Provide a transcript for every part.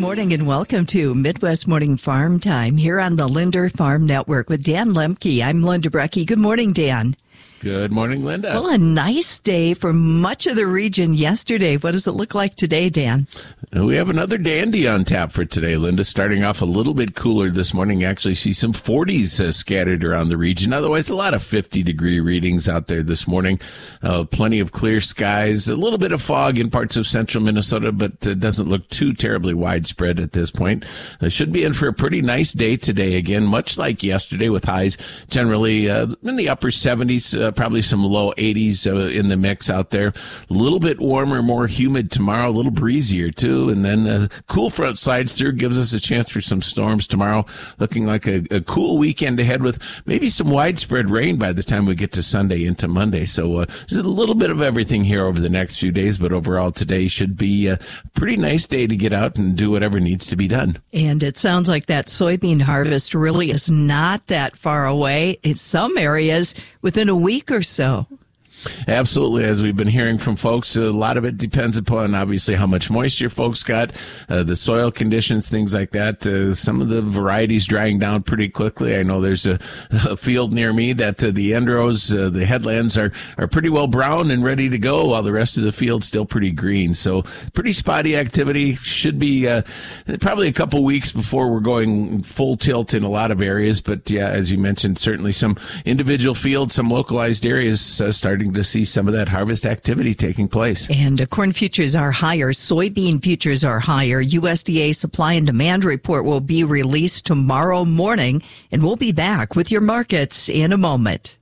morning and welcome to Midwest Morning Farm Time here on the Linder Farm Network with Dan Lemke. I'm Linda Brecky. Good morning, Dan. Good morning, Linda. Well, a nice day for much of the region yesterday. What does it look like today, Dan? We have another dandy on tap for today, Linda. Starting off a little bit cooler this morning. Actually see some 40s scattered around the region. Otherwise, a lot of 50-degree readings out there this morning. Plenty of clear skies. A little bit of fog in parts of central Minnesota, but doesn't look too terribly widespread at this point. Should be in for a pretty nice day today again, much like yesterday with highs generally in the upper 70s. Probably some low 80s in the mix out there. A little bit warmer, more humid tomorrow, a little breezier too. And then cool front slides through, gives us a chance for some storms tomorrow. Looking like a cool weekend ahead with maybe some widespread rain by the time we get to Sunday into Monday. So just a little bit of everything here over the next few days. But overall, today should be a pretty nice day to get out and do whatever needs to be done. And it sounds like that soybean harvest really is not that far away. In some areas, within a week or so. Absolutely. As we've been hearing from folks, a lot of it depends upon obviously how much moisture folks got, the soil conditions, things like that. Some of the varieties drying down pretty quickly. I know there's a field near me that the end rows, the headlands are pretty well brown and ready to go, while the rest of the field's still pretty green. So pretty spotty activity. Should be probably a couple weeks before we're going full tilt in a lot of areas. But yeah, as you mentioned, certainly some individual fields, some localized areas starting to see some of that harvest activity taking place. And corn futures are higher. Soybean futures are higher. USDA supply and demand report will be released tomorrow morning, and we'll be back with your markets in a moment.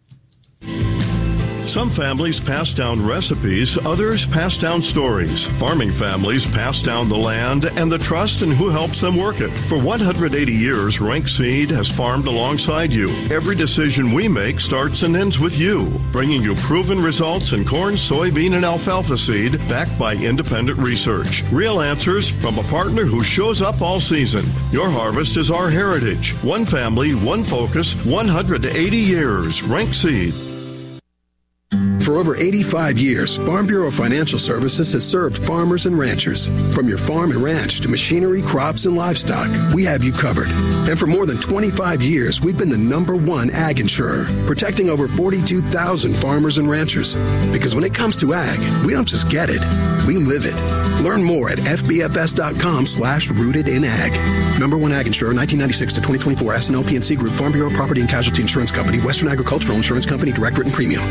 Some families pass down recipes, others pass down stories. Farming families pass down the land and the trust in who helps them work it. For 180 years, Rank Seed has farmed alongside you. Every decision we make starts and ends with you, bringing you proven results in corn, soybean, and alfalfa seed backed by independent research. Real answers from a partner who shows up all season. Your harvest is our heritage. One family, one focus, 180 years. Rank Seed. For over 85 years, Farm Bureau Financial Services has served farmers and ranchers. From your farm and ranch to machinery, crops, and livestock, we have you covered. And for more than 25 years, we've been the #1 ag insurer, protecting over 42,000 farmers and ranchers. Because when it comes to ag, we don't just get it, we live it. Learn more at fbfs.com/rootedinag. #1 ag insurer, 1996 to 2024, S&L PNC Group, Farm Bureau Property and Casualty Insurance Company, Western Agricultural Insurance Company, direct written premium.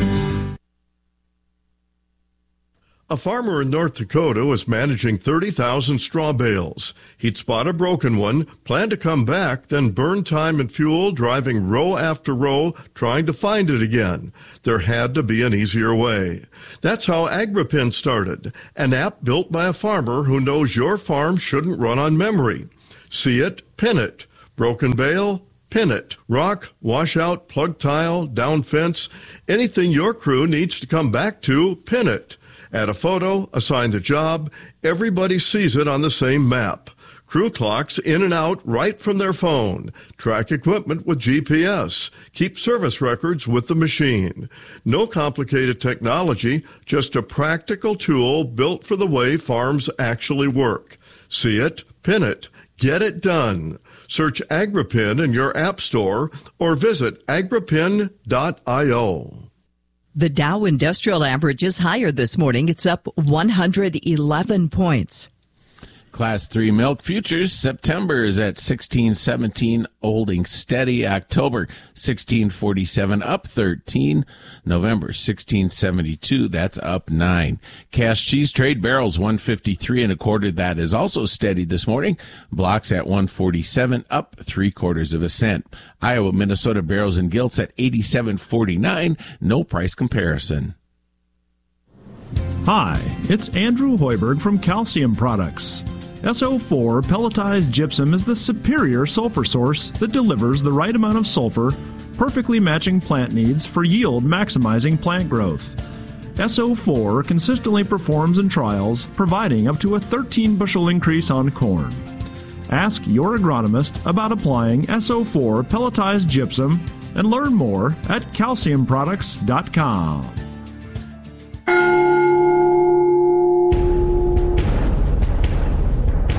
A farmer in North Dakota was managing 30,000 straw bales. He'd spot a broken one, planned to come back, then burn time and fuel driving row after row trying to find it again. There had to be an easier way. That's how Agripin started, an app built by a farmer who knows your farm shouldn't run on memory. See it, pin it. Broken bale, pin it. Rock, washout, plug tile, down fence, anything your crew needs to come back to, pin it. Add a photo, assign the job, everybody sees it on the same map. Crew clocks in and out right from their phone. Track equipment with GPS. Keep service records with the machine. No complicated technology, just a practical tool built for the way farms actually work. See it, pin it, get it done. Search Agripin in your app store or visit agripin.io. The Dow Industrial Average is higher this morning. It's up 111 points. Class 3 milk futures, September is at 16.17, holding steady. October 16.47, up 13. November 16.72, that's up 9. Cash cheese trade barrels 153 1/4, that is also steady this morning. Blocks at 147, up 3/4 cent. Iowa, Minnesota barrels and gilts at 87.49, no price comparison. Hi, it's Andrew Hoiberg from Calcium Products. SO4 pelletized gypsum is the superior sulfur source that delivers the right amount of sulfur, perfectly matching plant needs for yield maximizing plant growth. SO4 consistently performs in trials, providing up to a 13 bushel increase on corn. Ask your agronomist about applying SO4 pelletized gypsum and learn more at calciumproducts.com.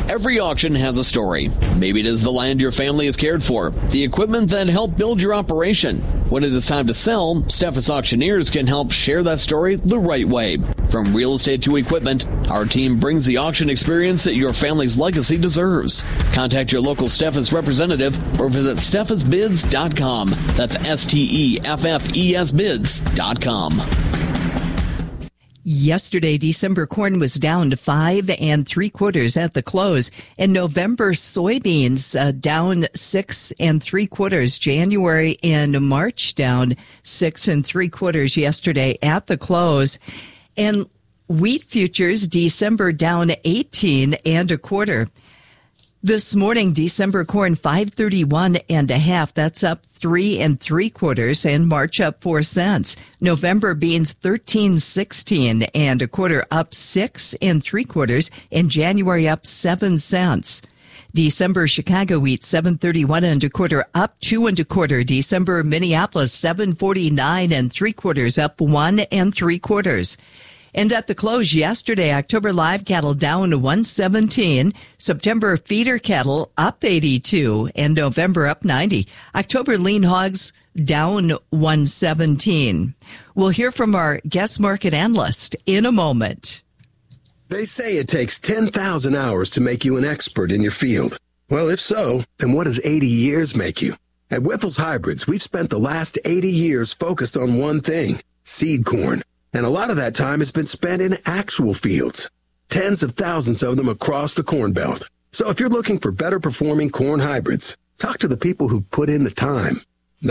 Every auction has a story. Maybe it is the land your family has cared for, the equipment that helped build your operation. When it is time to sell, Steffes Auctioneers can help share that story the right way. From real estate to equipment, our team brings the auction experience that your family's legacy deserves. Contact your local Steffes representative or visit steffesbids.com. That's STEFFES bids.com. Yesterday, December corn was down to 5 3/4 at the close, and November soybeans down 6 3/4. January and March down 6 3/4 yesterday at the close, and wheat futures December down 18 1/4. This morning, December corn 531 1/2. That's up 3 3/4, and March up 4 cents. November beans 13.16 1/4, up 6 3/4, and January up 7 cents. December Chicago wheat 731 1/4, up 2 1/4. December Minneapolis 749 3/4, up 1 3/4. And at the close yesterday, October live cattle down to 117, September feeder cattle up 82, and November up 90. October lean hogs down 117. We'll hear from our guest market analyst in a moment. They say it takes 10,000 hours to make you an expert in your field. Well, if so, then what does 80 years make you? At Wyffels Hybrids, we've spent the last 80 years focused on one thing, seed corn. And a lot of that time has been spent in actual fields. Tens of thousands of them across the Corn Belt. So if you're looking for better performing corn hybrids, talk to the people who've put in the time.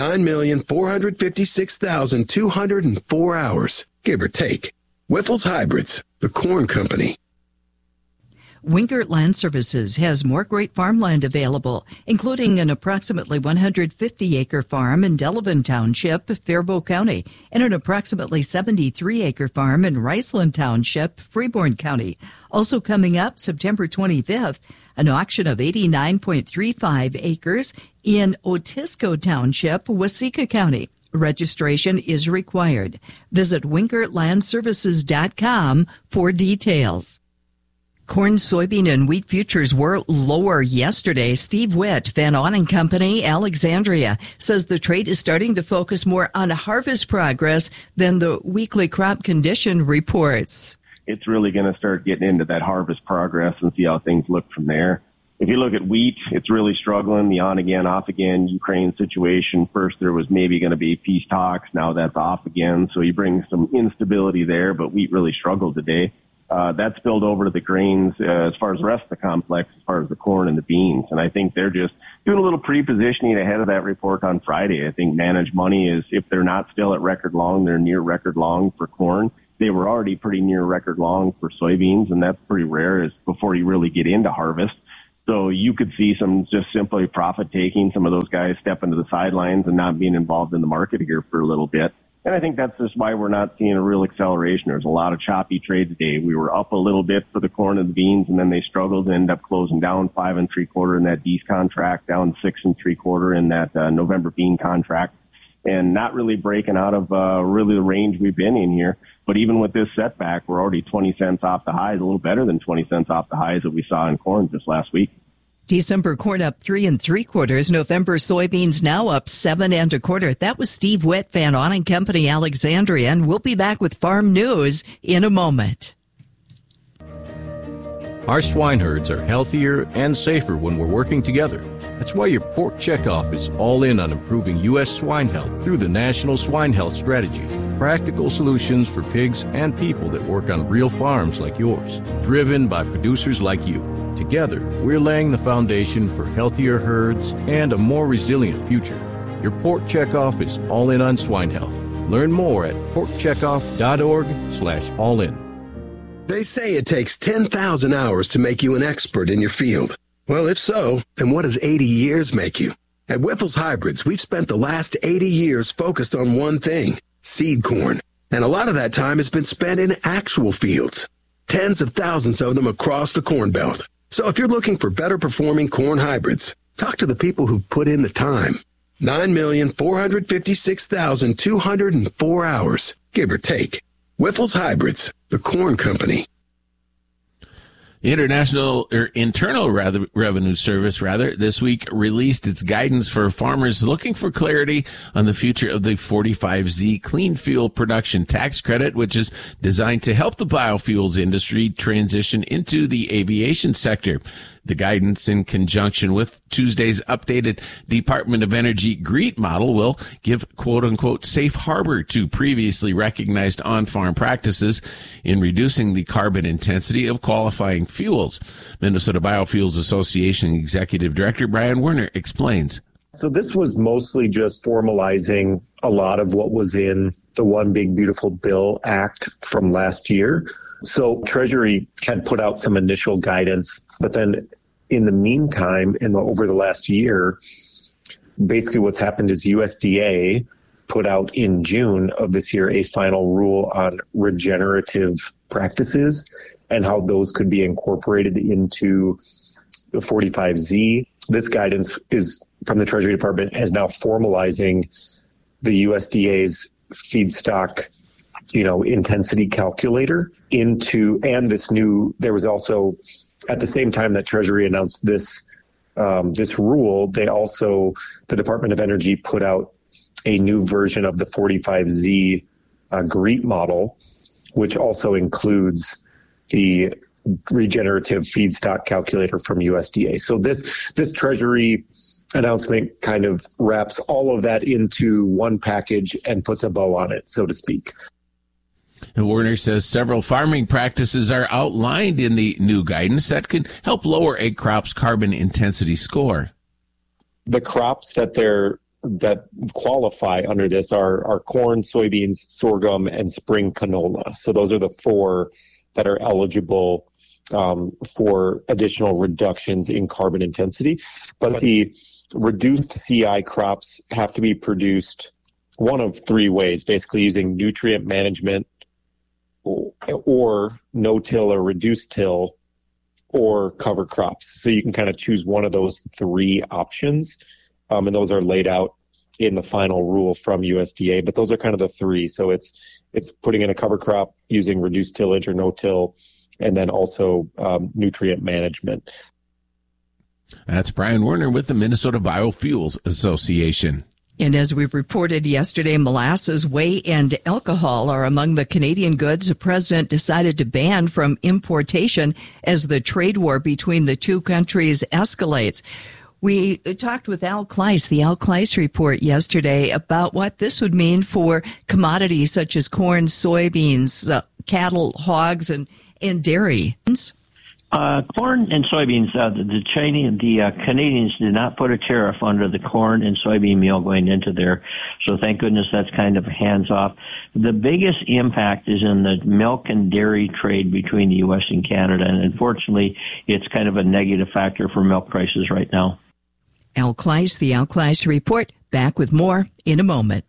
9,456,204 hours, give or take. Wyffels Hybrids, the corn company. Wingert Land Services has more great farmland available, including an approximately 150-acre farm in Delavan Township, Faribault County, and an approximately 73-acre farm in Riceland Township, Freeborn County. Also coming up September 25th, an auction of 89.35 acres in Otisco Township, Waseca County. Registration is required. Visit WingertLandServices.com for details. Corn, soybean, and wheat futures were lower yesterday. Steve Witt, Van Aunen Company, Alexandria, says the trade is starting to focus more on harvest progress than the weekly crop condition reports. It's really going to start getting into that harvest progress and see how things look from there. If you look at wheat, it's really struggling. The on again, off again Ukraine situation. First, there was maybe going to be peace talks. Now that's off again. So you bring some instability there, but wheat really struggled today. That spilled over to the grains as far as the rest of the complex, as far as the corn and the beans. And I think they're just doing a little pre-positioning ahead of that report on Friday. I think managed money is, if they're not still at record long, they're near record long for corn. They were already pretty near record long for soybeans, and that's pretty rare is before you really get into harvest. So you could see some just simply profit taking, some of those guys stepping to the sidelines and not being involved in the market here for a little bit. And I think that's just why we're not seeing a real acceleration. There's a lot of choppy trade today. We were up a little bit for the corn and the beans, and then they struggled and ended up closing down 5 3/4 in that Dees contract, down 6 3/4 in that November bean contract, and not really breaking out of really the range we've been in here. But even with this setback, we're already 20 cents off the highs, a little better than 20 cents off the highs that we saw in corn just last week. December corn up 3 3/4. November soybeans now up 7 1/4. That was Steve Witt, Van Aunen Company, Alexandria, and we'll be back with farm news in a moment. Our swine herds are healthier and safer when we're working together. That's why your pork checkoff is all in on improving U.S. swine health through the National Swine Health Strategy. Practical solutions for pigs and people that work on real farms like yours, driven by producers like you. Together, we're laying the foundation for healthier herds and a more resilient future. Your pork checkoff is all in on swine health. Learn more at porkcheckoff.org/all-in. They say it takes 10,000 hours to make you an expert in your field. Well, if so, then what does 80 years make you? At Wyffels Hybrids, we've spent the last 80 years focused on one thing, seed corn. And a lot of that time has been spent in actual fields. Tens of thousands of them across the Corn Belt. So if you're looking for better performing corn hybrids, talk to the people who've put in the time. 9,456,204 hours, give or take. Wyffels Hybrids, the corn company. Internal Revenue Service this week released its guidance for farmers looking for clarity on the future of the 45Z clean fuel production tax credit, which is designed to help the biofuels industry transition into the aviation sector. The guidance, in conjunction with Tuesday's updated Department of Energy GREET model, will give quote-unquote safe harbor to previously recognized on-farm practices in reducing the carbon intensity of qualifying fuels. Minnesota Biofuels Association Executive Director Brian Werner explains. So this was mostly just formalizing a lot of what was in the One Big Beautiful Bill Act from last year. So Treasury had put out some initial guidance, but then in the meantime, over the last year, basically what's happened is USDA put out in June of this year a final rule on regenerative practices and how those could be incorporated into the 45Z. This guidance is from the Treasury Department as now formalizing the USDA's feedstock intensity calculator into, and there was also, at the same time that Treasury announced this rule, the Department of Energy put out a new version of the 45Z GREET model, which also includes the regenerative feedstock calculator from USDA. So this Treasury announcement kind of wraps all of that into one package and puts a bow on it, so to speak. And Werner says several farming practices are outlined in the new guidance that can help lower a crop's carbon intensity score. The crops that qualify under this are corn, soybeans, sorghum, and spring canola. So those are the four that are eligible for additional reductions in carbon intensity. But the reduced CI crops have to be produced one of three ways, basically using nutrient management, or no-till or reduced-till, or cover crops. So you can kind of choose one of those three options, and those are laid out in the final rule from USDA. But those are kind of the three. So it's putting in a cover crop using reduced tillage or no-till, and then also nutrient management. That's Brian Werner with the Minnesota Biofuels Association. And as we reported yesterday, molasses, whey, and alcohol are among the Canadian goods the president decided to ban from importation as the trade war between the two countries escalates. We talked with Al Kleiss, the Al Kleiss report yesterday, about what this would mean for commodities such as corn, soybeans, cattle, hogs, and dairy. Corn and soybeans, the Canadians did not put a tariff under the corn and soybean meal going into there. So thank goodness that's kind of hands off. The biggest impact is in the milk and dairy trade between the U.S. and Canada. And unfortunately, it's kind of a negative factor for milk prices right now. Al Kleiss, the Al Kleiss report. Back with more in a moment.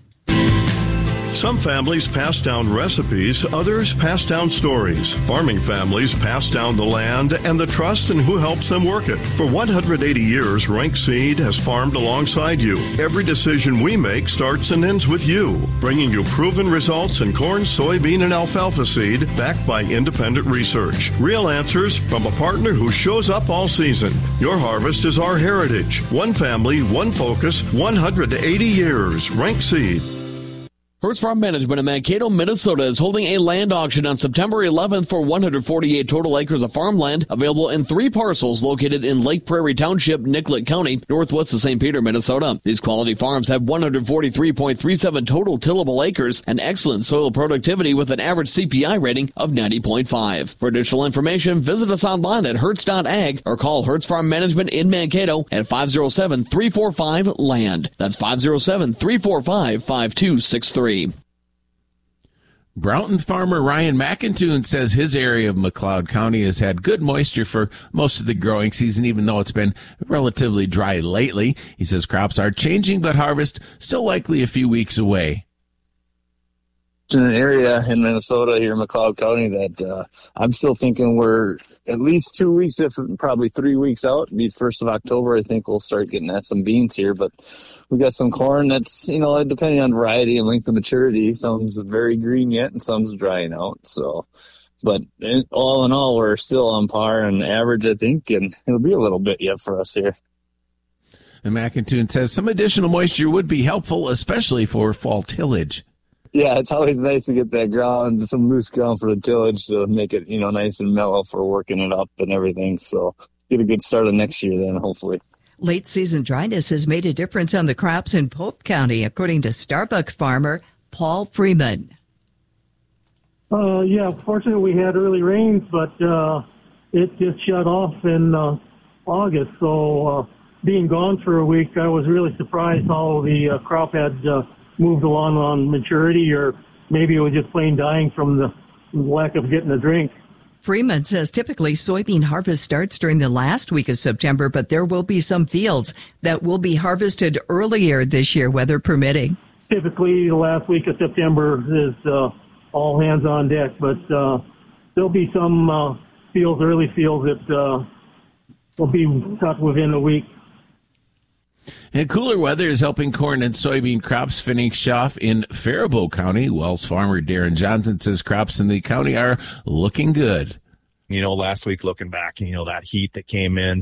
Some families pass down recipes, others pass down stories. Farming families pass down the land and the trust in who helps them work it. For 180 years, Rank Seed has farmed alongside you. Every decision we make starts and ends with you, bringing you proven results in corn, soybean, and alfalfa seed backed by independent research. Real answers from a partner who shows up all season. Your harvest is our heritage. One family, one focus, 180 years. Rank Seed. Hertz Farm Management in Mankato, Minnesota is holding a land auction on September 11th for 148 total acres of farmland available in 3 parcels located in Lake Prairie Township, Nicollet County, northwest of St. Peter, Minnesota. These quality farms have 143.37 total tillable acres and excellent soil productivity with an average CPI rating of 90.5. For additional information, visit us online at hertz.ag or call Hertz Farm Management in Mankato at 507-345-LAND. That's 507-345-5263. Broughton farmer Ryan McIntoon says his area of McLeod County has had good moisture for most of the growing season, even though it's been relatively dry lately. He says crops are changing, but harvest still likely a few weeks away. In an area in Minnesota here in McLeod County that I'm still thinking we're at least 2 weeks, if probably 3 weeks out. It'll be 1st of October. I think we'll start getting at some beans here, but we got some corn that's, depending on variety and length of maturity, some's very green yet and some's drying out. So But all in all, we're still on par and average, I think, and it'll be a little bit yet for us here. And McIntoon says some additional moisture would be helpful, especially for fall tillage. Yeah, it's always nice to get that ground, some loose ground for the tillage to make it, nice and mellow for working it up and everything. So get a good start of next year then, hopefully. Late season dryness has made a difference on the crops in Pope County, according to Starbuck farmer Paul Freeman. Fortunately we had early rains, but it just shut off in August. So being gone for a week, I was really surprised how the crop had moved along on maturity, or maybe it was just plain dying from the lack of getting a drink. Freeman says typically soybean harvest starts during the last week of September, but there will be some fields that will be harvested earlier this year, weather permitting. Typically, the last week of September is all hands on deck, but there'll be some early fields that will be cut within a week. And cooler weather is helping corn and soybean crops finish off in Faribault County. Wells farmer Darren Johnson says crops in the county are looking good. Last week looking back, that heat that came in,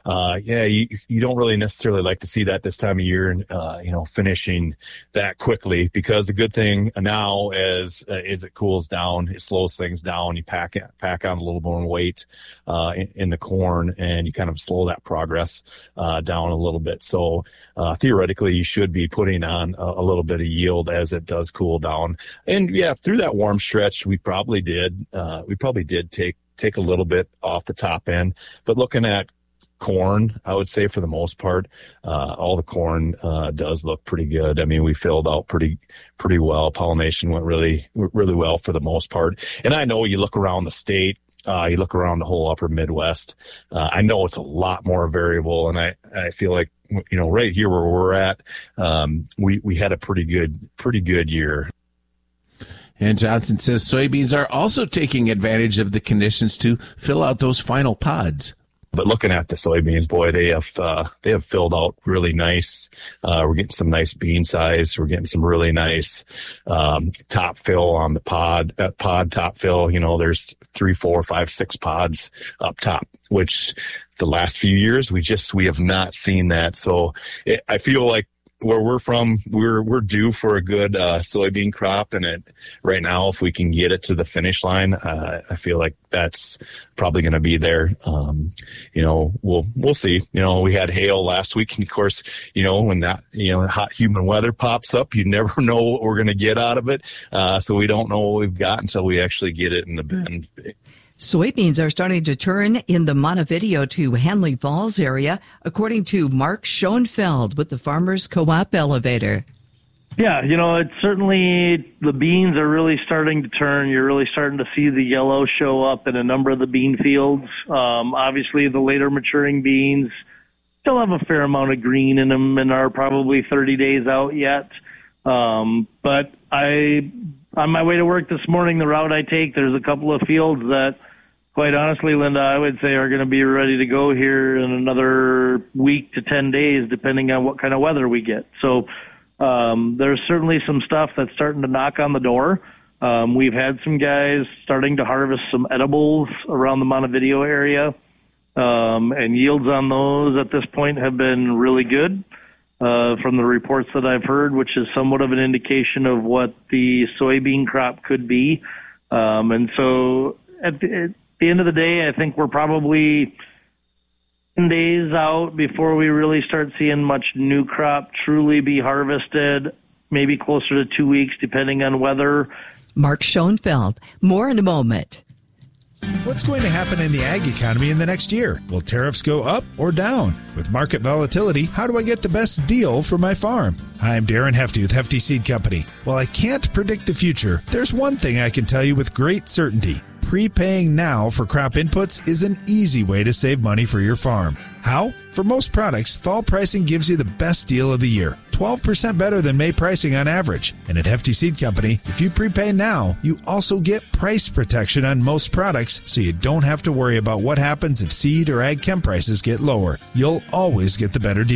you don't really necessarily like to see that this time of year, finishing that quickly, because the good thing now is it cools down, it slows things down. You pack on a little more weight in the corn, and you kind of slow that progress down a little bit. So theoretically, you should be putting on a little bit of yield as it does cool down. And through that warm stretch, we probably did take a little bit off the top end. But looking at corn, I would say for the most part, all the corn does look pretty good. I mean, we filled out pretty well. Pollination went really, really well for the most part. And I know you look around the state, you look around the whole upper Midwest, I know it's a lot more variable. And I feel like, right here where we're at, we had a pretty good year. And Johnson says soybeans are also taking advantage of the conditions to fill out those final pods. But looking at the soybeans, boy, they have filled out really nice. We're getting some nice bean size. We're getting some really nice top fill on the pod top fill. There's 3, 4, 5, 6 pods up top, which the last few years we have not seen that. So I feel like where we're from, we're due for a good soybean crop, and right now, if we can get it to the finish line, I feel like that's probably going to be there. We'll see. We had hail last week, and of course, when that hot humid weather pops up, you never know what we're going to get out of it. So we don't know what we've got until we actually get it in the bin. Soybeans are starting to turn in the Montevideo to Hanley Falls area, according to Mark Schoenfeld with the Farmers Co-op Elevator. Yeah, it's certainly the beans are really starting to turn. You're really starting to see the yellow show up in a number of the bean fields. Obviously, the later maturing beans still have a fair amount of green in them and are probably 30 days out yet. But on my way to work this morning, the route I take, there's a couple of fields that, quite honestly, Linda, I would say are going to be ready to go here in another week to 10 days, depending on what kind of weather we get. So there's certainly some stuff that's starting to knock on the door. We've had some guys starting to harvest some edibles around the Montevideo area, and yields on those at this point have been really good. From the reports that I've heard, which is somewhat of an indication of what the soybean crop could be. And so at the end of the day, I think we're probably 10 days out before we really start seeing much new crop truly be harvested, maybe closer to 2 weeks, depending on weather. Mark Schoenfeld. More in a moment. What's going to happen in the ag economy in the next year? Will tariffs go up or down? With market volatility, how do I get the best deal for my farm? Hi, I'm Darren Hefty with Hefty Seed Company. While I can't predict the future, there's one thing I can tell you with great certainty. Prepaying now for crop inputs is an easy way to save money for your farm. How? For most products, fall pricing gives you the best deal of the year. 12% better than May pricing on average. And at Hefty Seed Company, if you prepay now, you also get price protection on most products, so you don't have to worry about what happens if seed or ag chem prices get lower. You'll always get the better deal.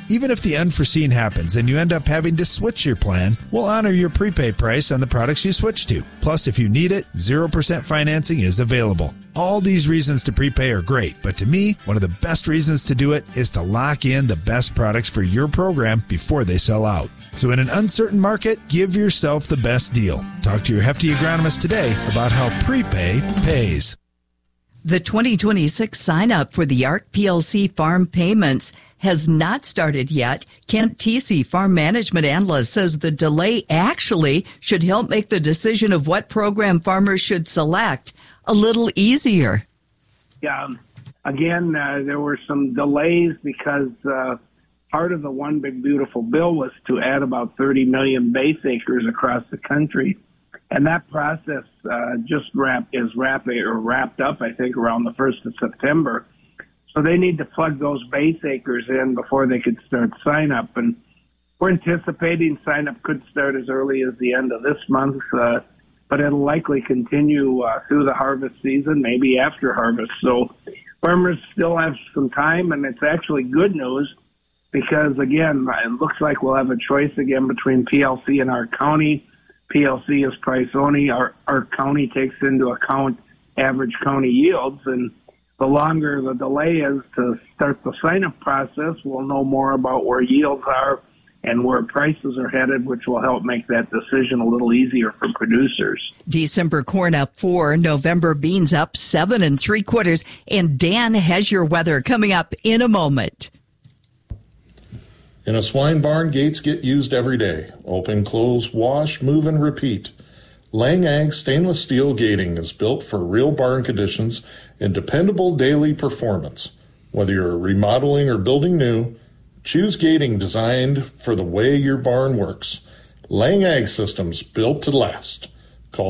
Even if the unforeseen happens and you end up having to switch your plan, we'll honor your prepay price on the products you switch to. Plus, if you need it, 0% financing is available. All these reasons to prepay are great, but to me, one of the best reasons to do it is to lock in the best products for your program before they sell out. So in an uncertain market, give yourself the best deal. Talk to your Hefty agronomist today about how prepay pays. The 2026 sign-up for the ARC PLC farm payments has not started yet. Kent Tesey, farm management analyst, says the delay actually should help make the decision of what program farmers should select a little easier. Yeah, again, there were some delays because part of the One Big Beautiful Bill was to add about 30 million base acres across the country. And that process just wrapped up, I think, around the 1st of September. So they need to plug those base acres in before they could start sign-up. And we're anticipating sign-up could start as early as the end of this month, but it'll likely continue through the harvest season, maybe after harvest. So farmers still have some time, and it's actually good news because, again, it looks like we'll have a choice again between PLC and our county. PLC is price only. Our county takes into account average county yields, and the longer the delay is to start the sign-up process, we'll know more about where yields are and where prices are headed, which will help make that decision a little easier for producers. December corn up 4, November beans up 7 3/4, and Dan has your weather coming up in a moment. In a swine barn, gates get used every day. Open, close, wash, move, and repeat. Lang Ag stainless steel gating is built for real barn conditions and dependable daily performance. Whether you're remodeling or building new, choose gating designed for the way your barn works. Lang Ag Systems, built to last. Call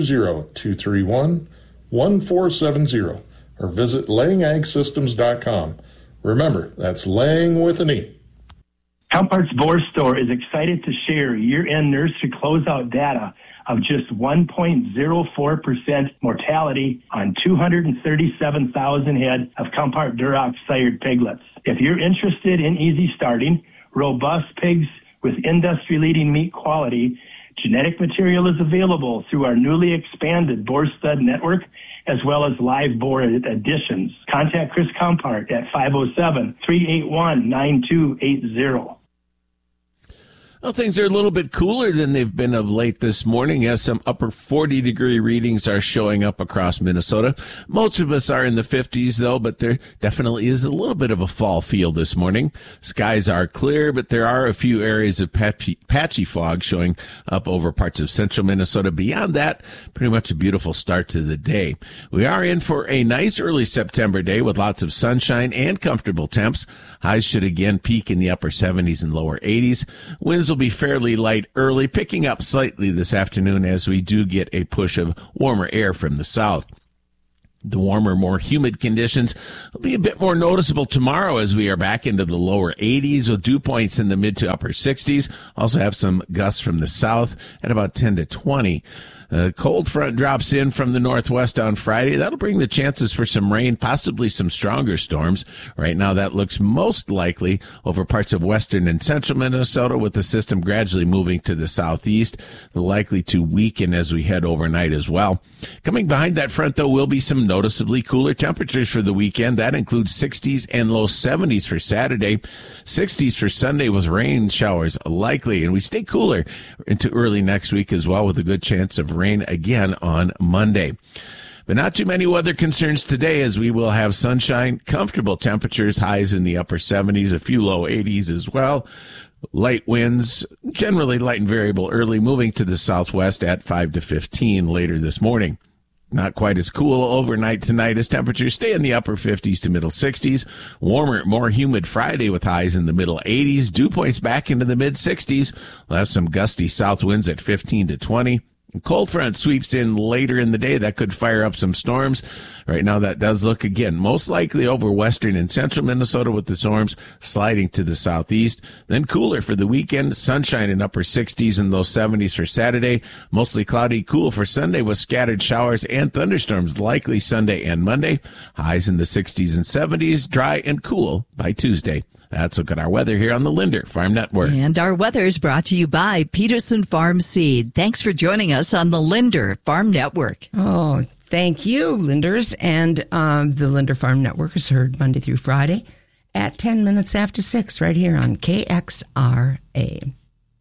320-231-1470 or visit langagsystems.com. Remember, that's Lang with an E. Compart's Boar Store is excited to share year-end nursery closeout data of just 1.04% mortality on 237,000 head of Compart Duroc sired piglets. If you're interested in easy starting, robust pigs with industry-leading meat quality, genetic material is available through our newly expanded Boar Stud Network as well as live boar additions. Contact Chris Compart at 507-381-9280. Well, things are a little bit cooler than they've been of late this morning, as some upper 40-degree readings are showing up across Minnesota. Most of us are in the 50s, though, but there definitely is a little bit of a fall feel this morning. Skies are clear, but there are a few areas of patchy fog showing up over parts of central Minnesota. Beyond that, pretty much a beautiful start to the day. We are in for a nice early September day with lots of sunshine and comfortable temps. Highs should again peak in the upper 70s and lower 80s. Winds will be fairly light early, picking up slightly this afternoon as we do get a push of warmer air from the south. The warmer, more humid conditions will be a bit more noticeable tomorrow as we are back into the lower 80s with dew points in the mid to upper 60s. Also have some gusts from the south at about 10 to 20. A cold front drops in from the northwest on Friday. That'll bring the chances for some rain, possibly some stronger storms. Right now, that looks most likely over parts of western and central Minnesota, with the system gradually moving to the southeast, likely to weaken as we head overnight as well. Coming behind that front, though, will be some noticeably cooler temperatures for the weekend. That includes 60s and low 70s for Saturday, 60s for Sunday with rain showers likely, and we stay cooler into early next week as well, with a good chance of rain again on Monday. But not too many weather concerns today, as we will have sunshine, comfortable temperatures, highs in the upper 70s, a few low 80s as well. Light winds, generally light and variable early, moving to the southwest at 5 to 15 later this morning. Not quite as cool overnight tonight as temperatures stay in the upper 50s to middle 60s. Warmer, more humid Friday with highs in the middle 80s. Dew points back into the mid 60s. We'll have some gusty south winds at 15 to 20. Cold front sweeps in later in the day. That could fire up some storms. Right now, that does look, again, most likely over western and central Minnesota, with the storms sliding to the southeast. Then cooler for the weekend. Sunshine in upper 60s and low 70s for Saturday. Mostly cloudy, cool for Sunday with scattered showers and thunderstorms likely Sunday and Monday. Highs in the 60s and 70s. Dry and cool by Tuesday. That's a look at our weather here on the Linder Farm Network. And our weather is brought to you by Peterson Farm Seed. Thanks for joining us on the Linder Farm Network. Oh, thank you, Linders. And the Linder Farm Network is heard Monday through Friday at 10 minutes after 6 right here on KXRA.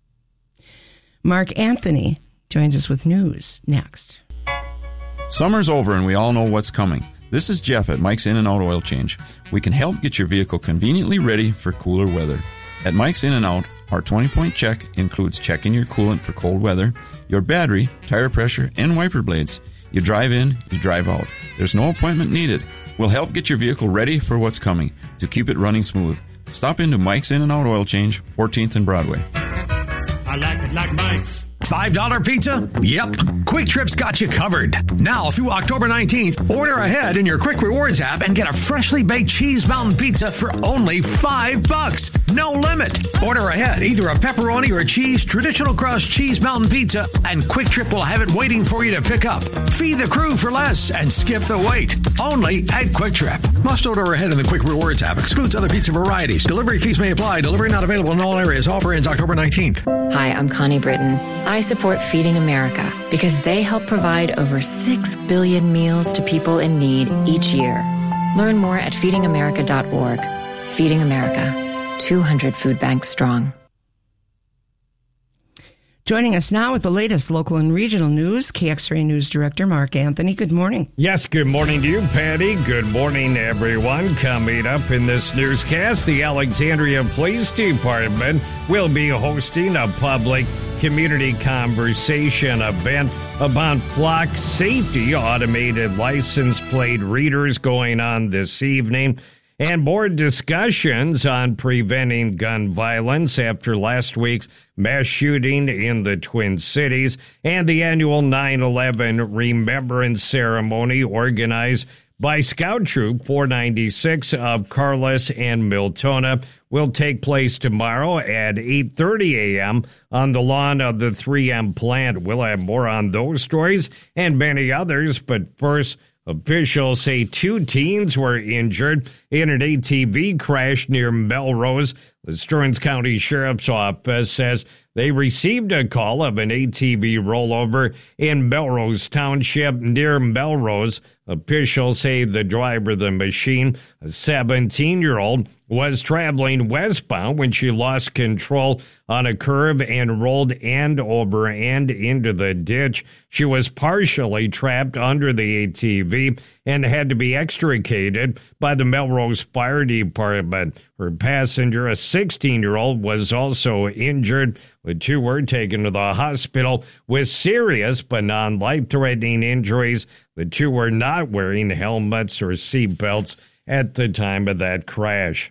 Mark Anthony joins us with news next. Summer's over and we all know what's coming. This is Jeff at Mike's In-N-Out Oil Change. We can help get your vehicle conveniently ready for cooler weather. At Mike's In-N-Out, our 20-point check includes checking your coolant for cold weather, your battery, tire pressure, and wiper blades. You drive in, you drive out. There's no appointment needed. We'll help get your vehicle ready for what's coming to keep it running smooth. Stop into Mike's In-N-Out Oil Change, 14th and Broadway. I like it like Mike's. $5 pizza? Yep. Quick Trip's got you covered. Now through October 19th, order ahead in your Quick Rewards app and get a freshly baked Cheese Mountain Pizza for only $5. No limit. Order ahead either a pepperoni or a cheese traditional crust Cheese Mountain Pizza, and Quick Trip will have it waiting for you to pick up. Feed the crew for less and skip the wait. Only at Quick Trip. Must order ahead in the Quick Rewards app. Excludes other pizza varieties. Delivery fees may apply. Delivery not available in all areas. Offer ends October 19th. Hi, I'm Connie Britton. I support Feeding America because they help provide over 6 billion meals to people in need each year. Learn more at feedingamerica.org. Feeding America, 200 food banks strong. Joining us now with the latest local and regional news, KXRA News Director Mark Anthony. Good morning. Yes, good morning to you, Patty. Good morning, everyone. Coming up in this newscast, the Alexandria Police Department will be hosting a public community conversation event about flock safety. Automated license plate readers going on this evening. And more discussions on preventing gun violence after last week's mass shooting in the Twin Cities and the annual 9/11 Remembrance Ceremony organized by Scout Troop 496 of Carlos and Miltona will take place tomorrow at 8:30 a.m. on the lawn of the 3M plant. We'll have more on those stories and many others, but first, officials say 2 teens were injured in an ATV crash near Melrose. The Stearns County Sheriff's Office says they received a call of an ATV rollover in Melrose Township near Melrose. Officials say the driver of the machine, a 17-year-old, was traveling westbound when she lost control on a curve and rolled end over end into the ditch. She was partially trapped under the ATV and had to be extricated by the Melrose Fire Department. Her passenger, a 16-year-old, was also injured. The 2 were taken to the hospital with serious but non-life-threatening injuries. The 2 were not wearing helmets or seat belts at the time of that crash.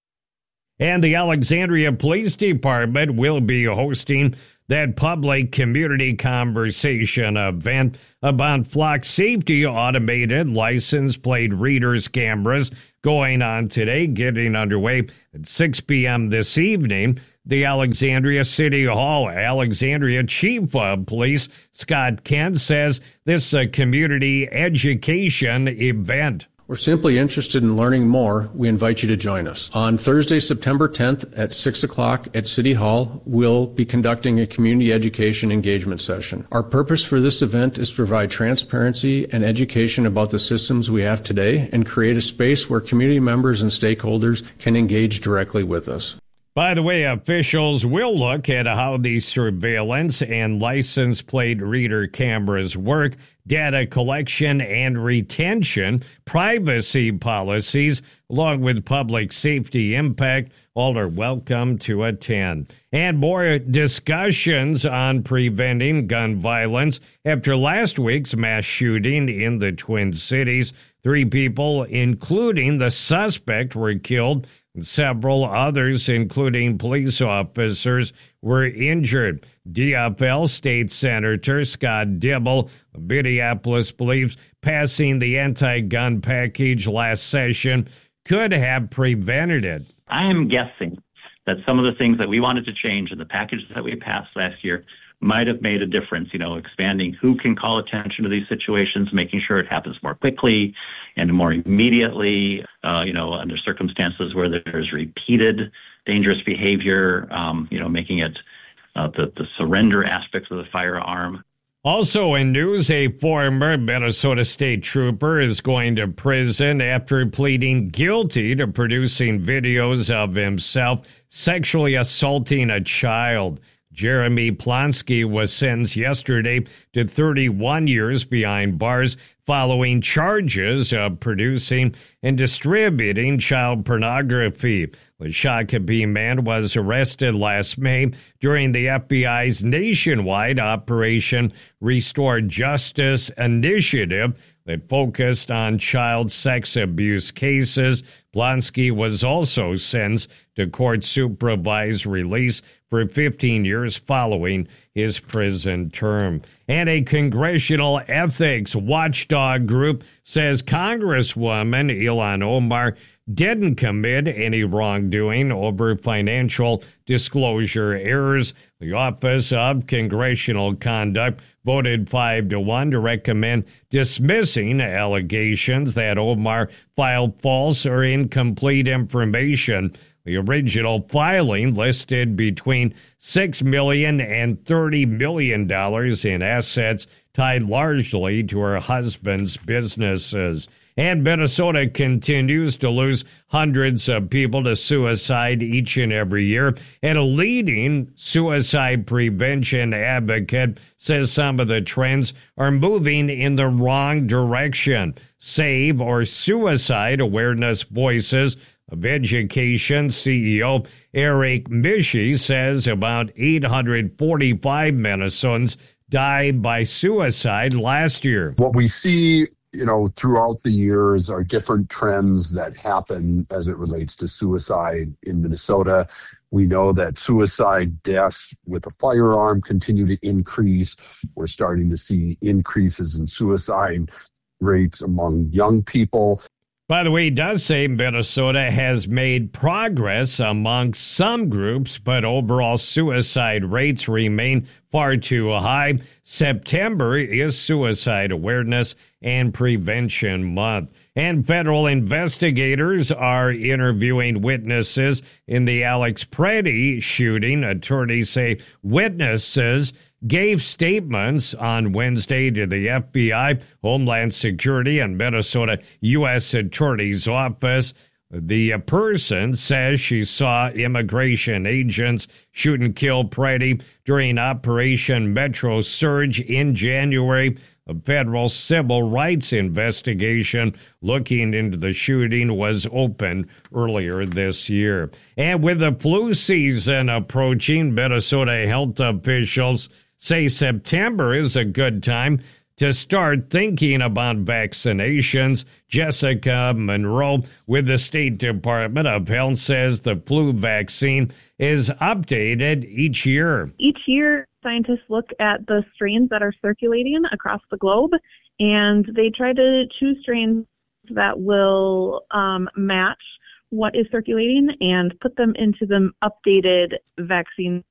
And the Alexandria Police Department will be hosting that public community conversation event about flock safety. Automated license plate readers cameras going on today, getting underway at 6 p.m. this evening. The Alexandria City Hall. Alexandria Chief of Police Scott Kent says this is a community education event. We're simply interested in learning more. We invite you to join us. On Thursday, September 10th at 6 o'clock at City Hall, we'll be conducting a community education engagement session. Our purpose for this event is to provide transparency and education about the systems we have today and create a space where community members and stakeholders can engage directly with us. By the way, officials will look at how the surveillance and license plate reader cameras work, data collection and retention, privacy policies, along with public safety impact. All are welcome to attend. And more discussions on preventing gun violence after last week's mass shooting in the Twin Cities. 3 people, including the suspect, were killed. Several others, including police officers, were injured. DFL State Senator Scott Dibble of Minneapolis believes passing the anti-gun package last session could have prevented it. I am guessing that some of the things that we wanted to change in the packages that we passed last year might have made a difference, expanding who can call attention to these situations, making sure it happens more quickly and more immediately, under circumstances where there's repeated dangerous behavior, making it the surrender aspects of the firearm. Also in news, a former Minnesota State Trooper is going to prison after pleading guilty to producing videos of himself sexually assaulting a child. Jeremy Plonsky was sentenced yesterday to 31 years behind bars following charges of producing and distributing child pornography. The Shakopee man was arrested last May during the FBI's nationwide Operation Restore Justice initiative that focused on child sex abuse cases. Plonsky was also sentenced to court-supervised release for 15 years following his prison term. And a congressional ethics watchdog group says Congresswoman Ilhan Omar didn't commit any wrongdoing over financial disclosure errors. The Office of Congressional Conduct voted 5-1 to recommend dismissing allegations that Omar filed false or incomplete information. The original filing listed between $6 million and $30 million in assets tied largely to her husband's businesses. And Minnesota continues to lose hundreds of people to suicide each and every year. And a leading suicide prevention advocate says some of the trends are moving in the wrong direction. SAVE, or Suicide Awareness Voices of Education CEO Eric Mishi, says about 845 Minnesotans died by suicide last year. What we see throughout the years are different trends that happen as it relates to suicide in Minnesota. We know that suicide deaths with a firearm continue to increase. We're starting to see increases in suicide rates among young people. By the way, he does say Minnesota has made progress among some groups, but overall suicide rates remain far too high. September is Suicide Awareness and Prevention Month. And federal investigators are interviewing witnesses in the Alex Preddy shooting. Attorneys say witnesses gave statements on Wednesday to the FBI, Homeland Security, and Minnesota U.S. Attorney's Office. The person says she saw immigration agents shoot and kill Preddy during Operation Metro Surge in January. A federal civil rights investigation looking into the shooting was opened earlier this year. And with the flu season approaching, Minnesota health officials say September is a good time to start thinking about vaccinations. Jessica Monroe with the State Department of Health says the flu vaccine is updated each year. Each year, scientists look at the strains that are circulating across the globe, and they try to choose strains that will match what is circulating and put them into the updated vaccine